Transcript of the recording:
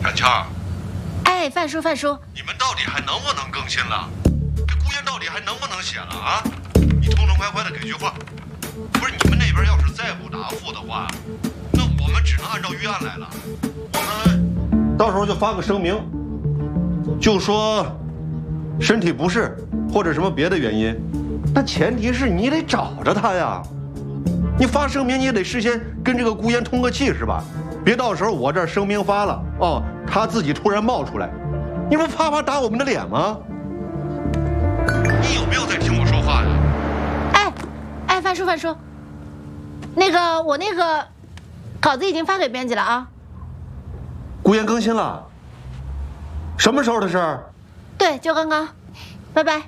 冉倩， 哎，范叔， 你们到底还能不能更新了？这顾烟到底还能不能写了啊？你痛痛快快的给句话。不是你们那边要是再不答复的话，那我们只能按照预案来了。我们到时候就发个声明，就说身体不适或者什么别的原因，但前提是你得找着他呀。你发声明你也得事先跟这个顾烟通个气是吧？别到时候我这儿声明发了哦，他自己突然冒出来，你不啪啪打我们的脸吗？你有没有在听我说话呀？ 哎，范叔，那个我那个稿子已经发给编辑了啊。 顾烟更新了？什么时候的事儿？ 对，就刚刚。拜拜。